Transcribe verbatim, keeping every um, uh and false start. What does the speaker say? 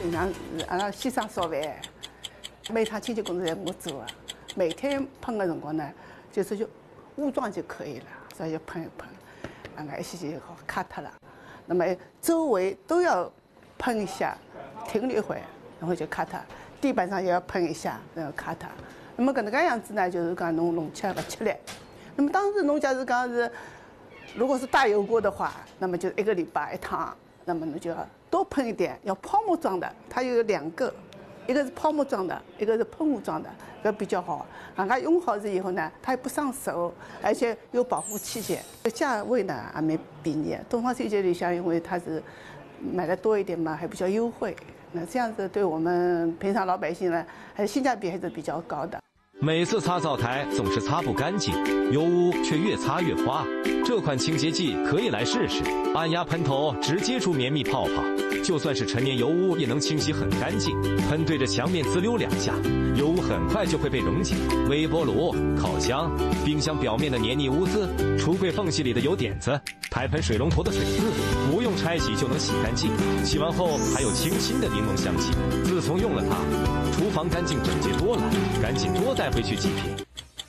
平常阿拉先生烧饭，每趟清洁工作侪我做啊。每天喷的辰光呢，就是就武装就可以了，所以就喷一喷，那个一些就好卡脱了。那么周围都要喷一下，停了一会，然后就卡脱。地板上也要喷一下，然后卡脱。那么搿能介样子呢，就是讲侬弄起来勿吃力。那么当时侬假如讲是，如果是大油锅的话，那么就一个礼拜一趟，那么侬就要多喷一点，要泡沫装的，它有两个。一个是泡沫装的，一个是喷雾装的，这比较好。人家用好了以后呢，它也不伤手，而且有保护器械。价位呢还蛮便宜。东方水节里向，因为它是买的多一点嘛，还比较优惠。那这样子对我们平常老百姓呢，还是性价比还是比较高的。 每次擦灶台总是擦不干净，油污却越擦越花。这款清洁剂可以来试试，按压喷头直接出绵密泡泡，就算是陈年油污也能清洗很干净。喷对着墙面滋溜两下，油污很快就会被溶解。微波炉、烤箱、冰箱表面的黏腻污渍，橱柜缝隙里的油点子，台盆水龙头的水渍，不用拆洗就能洗干净。洗完后还有清新的柠檬香气。自从用了它，厨房干净整洁多了，赶紧多带回去几瓶。